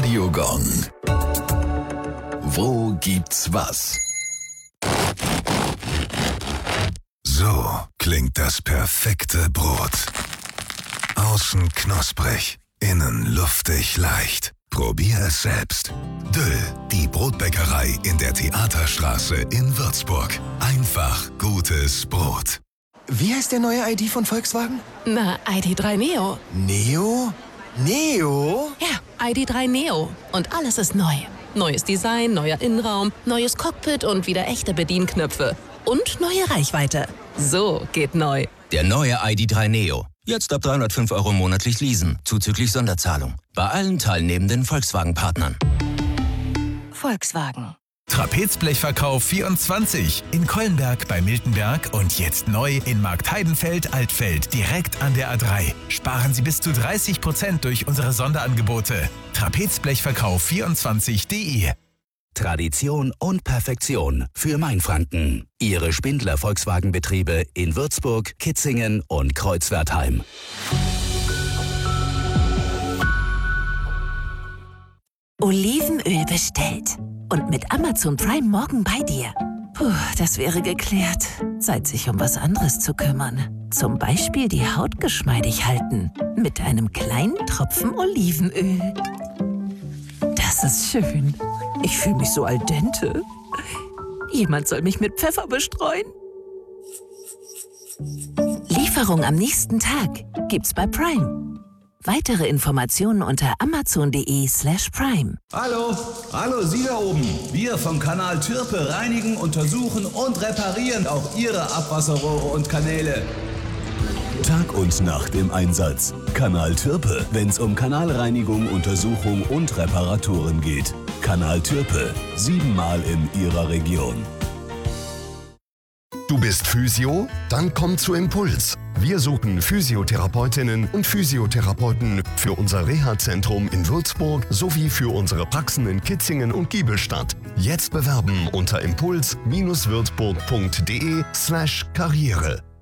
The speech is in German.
Radiogong. Wo gibt's was? So klingt das perfekte Brot. Außen knusprig, innen luftig leicht. Probier es selbst. Döll, die Brotbäckerei in der Theaterstraße in Würzburg. Einfach gutes Brot. Wie heißt der neue ID von Volkswagen? Na, ID.3 Neo. Neo? Neo? Ja, ID.3 Neo. Und alles ist neu. Neues Design, neuer Innenraum, neues Cockpit und wieder echte Bedienknöpfe. Und neue Reichweite. So geht neu. Der neue ID.3 Neo. Jetzt ab 305 € monatlich leasen, zuzüglich Sonderzahlung. Bei allen teilnehmenden Volkswagen-Partnern. Volkswagen. Trapezblechverkauf 24 in Kollenberg bei Miltenberg und jetzt neu in Marktheidenfeld-Altfeld direkt an der A3. Sparen Sie bis zu 30% durch unsere Sonderangebote. Trapezblechverkauf24.de. Tradition und Perfektion für Mainfranken. Ihre Spindler Volkswagen-Betriebe in Würzburg, Kitzingen und Kreuzwertheim. Olivenöl bestellt. Und mit Amazon Prime morgen bei dir. Puh, das wäre geklärt. Zeit, sich um was anderes zu kümmern. Zum Beispiel die Haut geschmeidig halten. Mit einem kleinen Tropfen Olivenöl. Das ist schön. Ich fühle mich so al dente. Jemand soll mich mit Pfeffer bestreuen. Lieferung am nächsten Tag gibt's bei Prime. Weitere Informationen unter amazon.de/prime. Hallo, Sie da oben. Wir vom Kanal Türpe reinigen, untersuchen und reparieren auch Ihre Abwasserrohre und Kanäle. Tag und Nacht im Einsatz. Kanal Türpe, wenn's um Kanalreinigung, Untersuchung und Reparaturen geht. Kanal Türpe, 7-mal in Ihrer Region. Du bist Physio? Dann komm zu Impuls. Wir suchen Physiotherapeutinnen und Physiotherapeuten für unser Reha-Zentrum in Würzburg sowie für unsere Praxen in Kitzingen und Giebelstadt. Jetzt bewerben unter impuls-würzburg.de/karriere.